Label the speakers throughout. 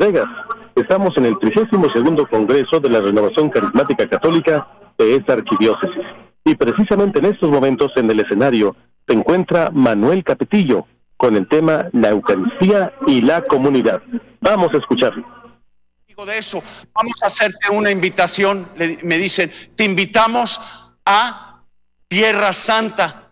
Speaker 1: Vegas. Estamos en el 32º Congreso de la Renovación Carismática Católica de esta arquidiócesis. Y precisamente en estos momentos en el escenario se encuentra Manuel Capetillo con el tema La Eucaristía y la Comunidad. Vamos a escucharlo.
Speaker 2: De eso, vamos a hacerte una invitación. Me dicen, te invitamos a Tierra Santa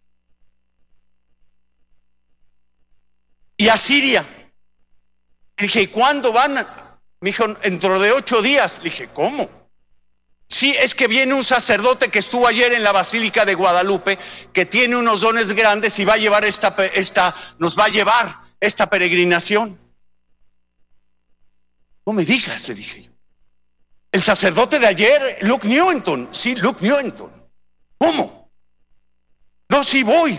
Speaker 2: y a Siria. Dije, ¿y cuándo van? Me dijo, dentro de 8 días. Dije, ¿cómo? Sí, es que viene un sacerdote que estuvo ayer en la Basílica de Guadalupe, que tiene unos dones grandes y va a llevar nos va a llevar esta peregrinación. No me digas, le dije yo. El sacerdote de ayer, Luke Newington. Sí, Luke Newington. ¿Cómo? No, sí voy.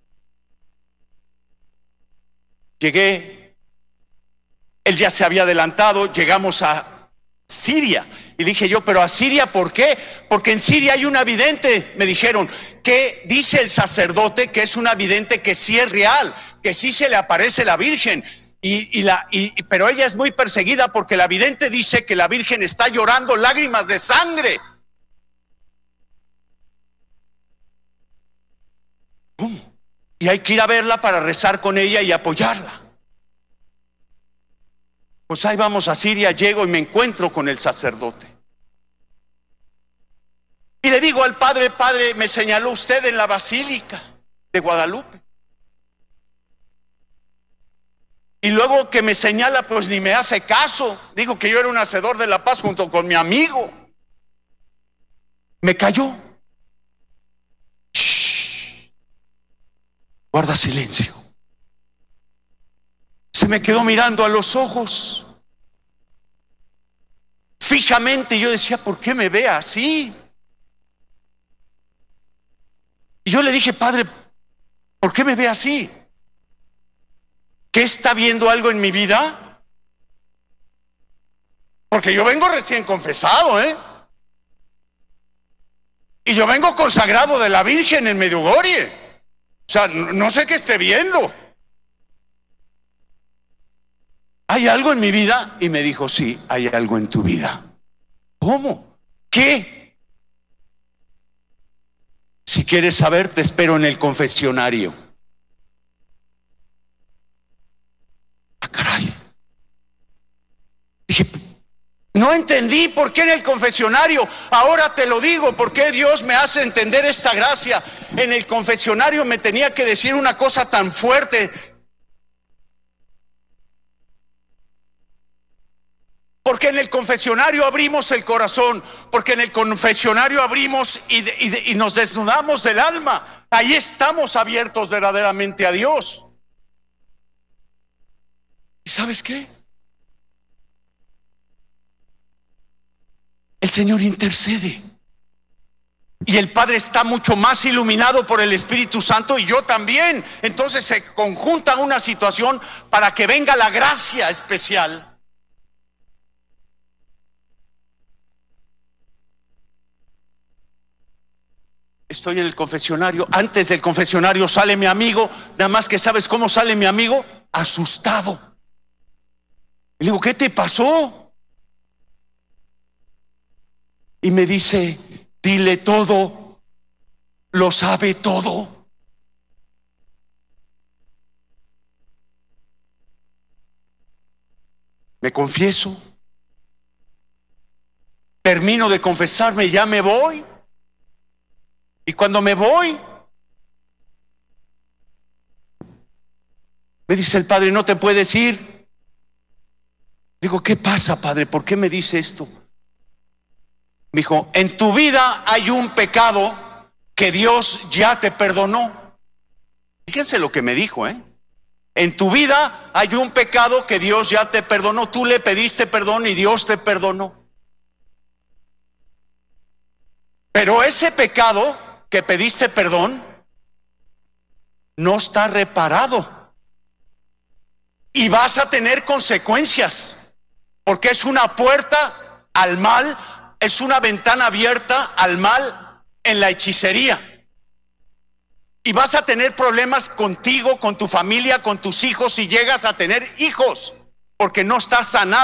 Speaker 2: Llegué, él ya se había adelantado, llegamos a Siria. Y dije yo, pero a Siria, ¿por qué? Porque en Siria hay una vidente, me dijeron, que dice el sacerdote que es una vidente que sí es real, que sí se le aparece la Virgen. Pero ella es muy perseguida porque la vidente dice que la Virgen está llorando lágrimas de sangre. ¿Cómo? Y hay que ir a verla para rezar con ella y apoyarla. Pues ahí vamos a Siria, llego y me encuentro con el sacerdote. Y le digo al padre, me señaló usted en la Basílica de Guadalupe. Y luego que me señala, pues ni me hace caso. Digo que yo era un hacedor de la paz junto con mi amigo. Me cayó. Shh. Guarda silencio. Se me quedó mirando a los ojos fijamente. Yo decía, ¿por qué me ve así? Y yo le dije, padre, ¿por qué me ve así? ¿Qué está viendo algo en mi vida? Porque yo vengo recién confesado, y yo vengo consagrado de la Virgen en Medjugorje. O sea, no sé qué esté viendo. ¿Hay algo en mi vida? Y me dijo, sí, hay algo en tu vida. ¿Cómo? ¿Qué? Si quieres saber, te espero en el confesionario. Ah, caray. Dije, no entendí por qué en el confesionario. Ahora te lo digo, por qué Dios me hace entender esta gracia. En el confesionario me tenía que decir una cosa tan fuerte. Porque en el confesionario abrimos el corazón, porque en el confesionario abrimos y nos desnudamos del alma. Ahí estamos abiertos verdaderamente a Dios. ¿Y sabes qué? El Señor intercede. Y el Padre está mucho más iluminado por el Espíritu Santo y yo también. Entonces se conjunta una situación para que venga la gracia especial. Estoy en el confesionario. Antes del confesionario sale mi amigo. Nada más que ¿sabes cómo sale mi amigo? Asustado. Le digo, ¿qué te pasó? Y me dice, dile todo, lo sabe todo. Me confieso. Termino de confesarme, ya me voy. Y cuando me voy, me dice el padre, no te puedes ir. Digo, ¿qué pasa, padre? ¿Por qué me dice esto? Me dijo, en tu vida hay un pecado que Dios ya te perdonó. Fíjense lo que me dijo, En tu vida hay un pecado que Dios ya te perdonó. Tú le pediste perdón y Dios te perdonó. Pero ese pecado que pediste perdón no está reparado y vas a tener consecuencias, porque es una puerta al mal, es una ventana abierta al mal en la hechicería, y vas a tener problemas contigo, con tu familia, con tus hijos, si llegas a tener hijos, porque no estás sanado.